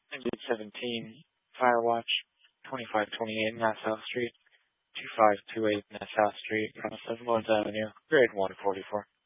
Engine 17, Firewatch, 2528 Nassau Street, 2528 Nassau Street, South Lawrence Avenue, grade 144.